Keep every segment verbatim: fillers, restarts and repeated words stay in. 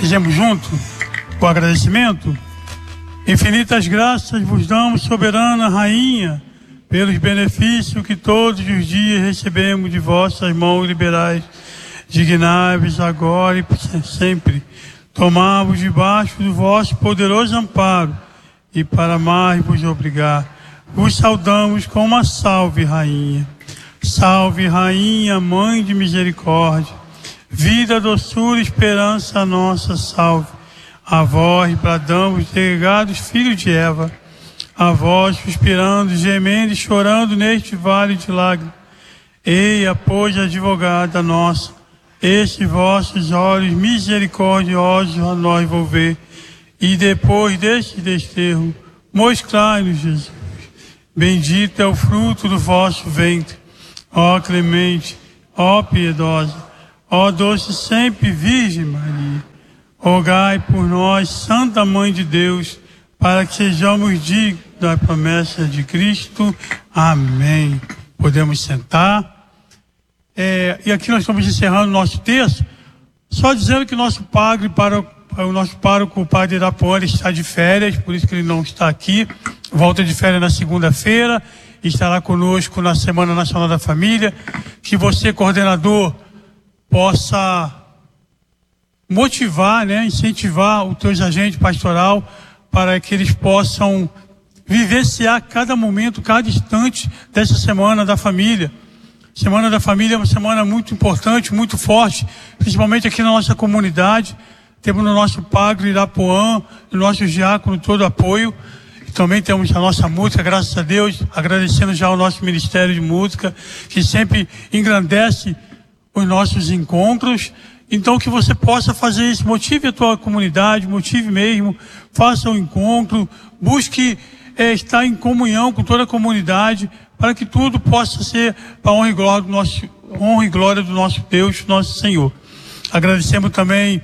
Fizemos junto o agradecimento. Infinitas graças vos damos, soberana Rainha, pelos benefícios que todos os dias recebemos de vossas mãos liberais. Dignai-vos agora e sempre tomar-vos debaixo do vosso poderoso amparo e para mais vos obrigar. Vos saudamos com uma salve, Rainha. Salve, Rainha, Mãe de Misericórdia. Vida, doçura, esperança nossa, salve. A vós bradamos, delegados, filhos de Eva. A vós suspirando, gemendo e chorando neste vale de lágrimas. Eia, pois, advogada nossa, estes vossos olhos misericordiosos a nós volver. E depois deste desterro, mostrai-nos, Jesus. Bendito é o fruto do vosso ventre. Ó clemente, ó piedosa, ó doce sempre Virgem Maria. Rogai por nós, Santa Mãe de Deus, para que sejamos dignos da promessa de Cristo. Amém. Podemos sentar. É, e aqui nós estamos encerrando o nosso texto, só dizendo que nosso padre, para, o nosso pároco, o padre Irapuã, está de férias, por isso que ele não está aqui. Volta de férias na segunda-feira, estará conosco na Semana Nacional da Família. Que você, coordenador, possa motivar, né, incentivar os teus agentes pastoral para que eles possam vivenciar cada momento, cada instante dessa Semana da Família. Semana da Família é uma semana muito importante, muito forte, principalmente aqui na nossa comunidade. Temos no nosso padre Irapuã, no nosso diácono, todo o apoio. E também temos a nossa música, graças a Deus, agradecendo já ao nosso Ministério de Música, que sempre engrandece os nossos encontros. Então, que você possa fazer isso, motive a tua comunidade, motive mesmo, faça o um encontro, busque é, estar em comunhão com toda a comunidade, para que tudo possa ser para a honra e glória do nosso, honra e glória do nosso Deus, nosso Senhor. Agradecemos também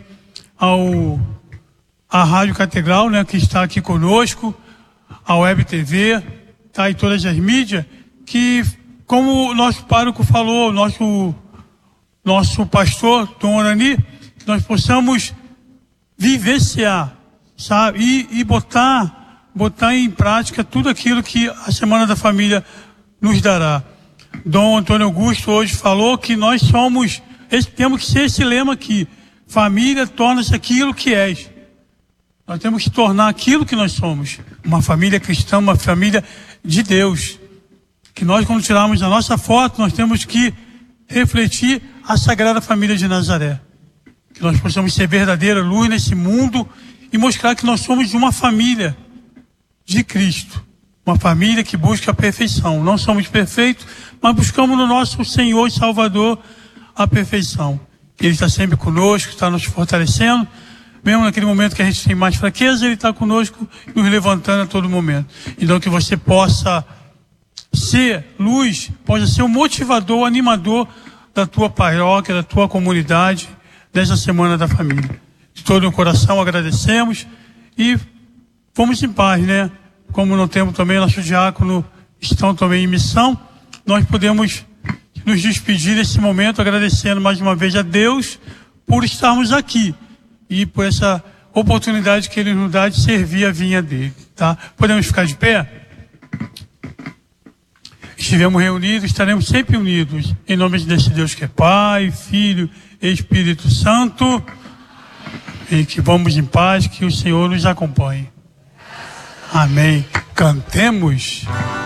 ao, à Rádio Catedral, né, que está aqui conosco, a Web T V, tá, e todas as mídias, que, como o nosso pároco falou, nosso nosso pastor, Dom Orani, que nós possamos vivenciar, sabe, e, e botar, botar em prática tudo aquilo que a Semana da Família nos dará. Dom Antônio Augusto hoje falou que nós somos, esse, temos que ser esse lema aqui: família torna-se aquilo que és. Nós temos que tornar aquilo que nós somos, uma família cristã, uma família de Deus. Que nós, quando tirarmos a nossa foto, nós temos que refletir a Sagrada Família de Nazaré. Que nós possamos ser verdadeira luz nesse mundo e mostrar que nós somos de uma família de Cristo. Uma família que busca a perfeição. Não somos perfeitos, mas buscamos no nosso Senhor e Salvador a perfeição. Ele está sempre conosco, está nos fortalecendo. Mesmo naquele momento que a gente tem mais fraqueza, Ele está conosco, nos levantando a todo momento. Então que você possa ser luz, possa ser o motivador, o animador da tua paróquia, da tua comunidade, dessa Semana da Família. De todo o coração agradecemos e vamos em paz, né? Como não temos também nosso diácono, estão também em missão, nós podemos nos despedir desse momento agradecendo mais uma vez a Deus por estarmos aqui e por essa oportunidade que Ele nos dá de servir a vinha dele, tá? Podemos ficar de pé? Estivemos reunidos, estaremos sempre unidos, em nome desse Deus que é Pai, Filho e Espírito Santo, e que vamos em paz, que o Senhor nos acompanhe. Amém. Cantemos.